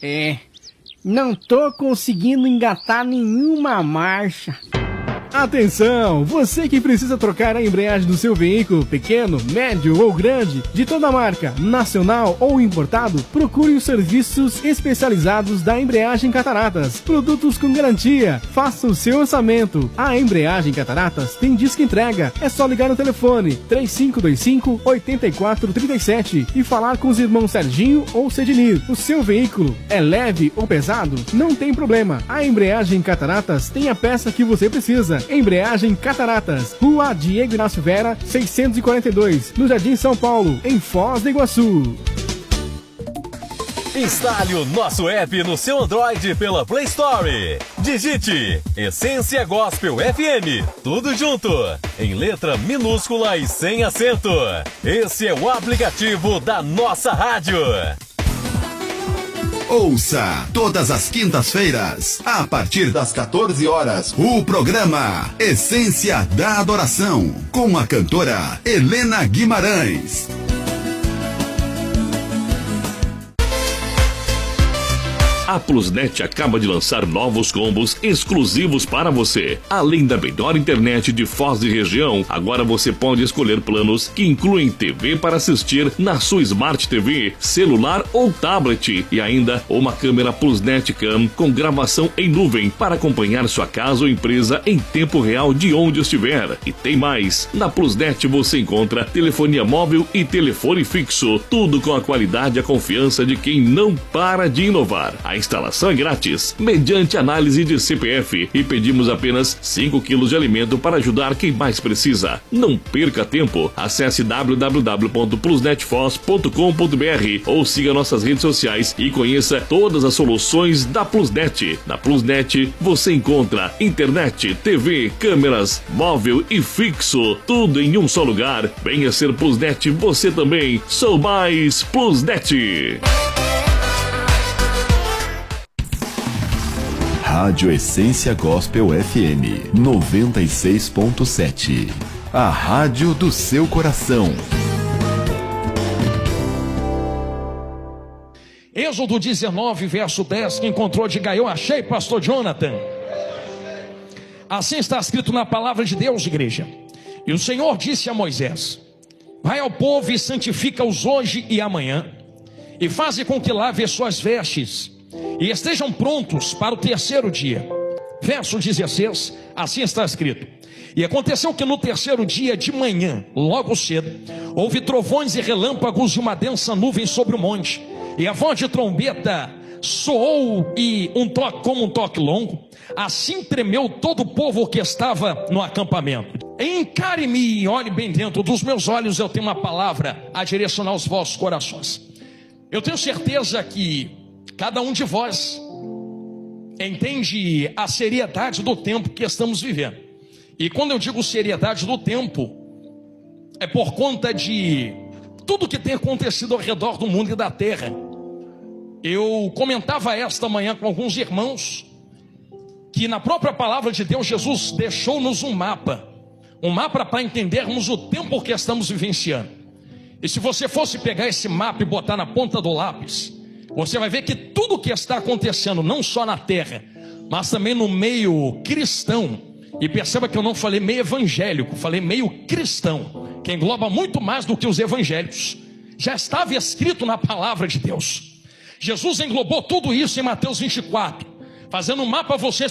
Não tô conseguindo engatar nenhuma marcha. Atenção! Você que precisa trocar a embreagem do seu veículo, pequeno, médio ou grande, de toda marca, nacional ou importado, procure os serviços especializados da Embreagem Cataratas. Produtos com garantia. Faça o seu orçamento. A Embreagem Cataratas tem disco entrega. É só ligar no telefone 3525-8437 e falar com os irmãos Serginho ou Cedinir. O seu veículo é leve ou pesado? Não tem problema. A Embreagem Cataratas tem a peça que você precisa. Embreagem Cataratas, Rua Diego Inácio Vera, 642, no Jardim São Paulo, em Foz do Iguaçu. Instale o nosso app no seu Android pela Play Store. Digite Essência Gospel FM, tudo junto, em letra minúscula e sem acento. Esse é o aplicativo da nossa rádio. Ouça todas as quintas-feiras, a partir das 14 horas, o programa Essência da Adoração, com a cantora Helena Guimarães. A Plusnet acaba de lançar novos combos exclusivos para você. Além da melhor internet de Foz e região, agora você pode escolher planos que incluem TV para assistir na sua Smart TV, celular ou tablet, e ainda uma câmera Plusnet Cam com gravação em nuvem para acompanhar sua casa ou empresa em tempo real de onde estiver. E tem mais! Na Plusnet você encontra telefonia móvel e telefone fixo, tudo com a qualidade e a confiança de quem não para de inovar. A instalação é grátis, mediante análise de CPF, e pedimos apenas 5 quilos de alimento para ajudar quem mais precisa. Não perca tempo. Acesse www.plusnetfoz.com.br ou siga nossas redes sociais e conheça todas as soluções da Plusnet. Na Plusnet você encontra internet, TV, câmeras, móvel e fixo, tudo em um só lugar. Venha ser Plusnet você também. Sou mais Plusnet. Rádio Essência Gospel FM 96.7. A rádio do seu coração. Êxodo 19, verso 10. Quem encontrou, diga: eu achei, pastor Jonathan. Assim está escrito na palavra de Deus, igreja. E o Senhor disse a Moisés: vai ao povo e santifica-os hoje e amanhã, e faze com que lave as suas vestes e estejam prontos para o terceiro dia. Verso 16, assim está escrito: e aconteceu que no terceiro dia de manhã, logo cedo, houve trovões e relâmpagos e uma densa nuvem sobre o monte, e a voz de trombeta soou, e como um toque longo. Assim tremeu todo o povo que estava no acampamento. Encare-me e olhe bem dentro dos meus olhos, eu tenho uma palavra a direcionar os vossos corações. Eu tenho certeza que cada um de vós entende a seriedade do tempo que estamos vivendo. E quando eu digo seriedade do tempo, é por conta de tudo que tem acontecido ao redor do mundo e da terra. Eu comentava esta manhã com alguns irmãos que na própria palavra de Deus, Jesus deixou-nos um mapa para entendermos o tempo que estamos vivenciando. E se você fosse pegar esse mapa e botar na ponta do lápis, você vai ver que tudo o que está acontecendo, não só na terra, mas também no meio cristão, e perceba que eu não falei meio evangélico, falei meio cristão, que engloba muito mais do que os evangélicos, já estava escrito na palavra de Deus. Jesus englobou tudo isso em Mateus 24, fazendo um mapa a vocês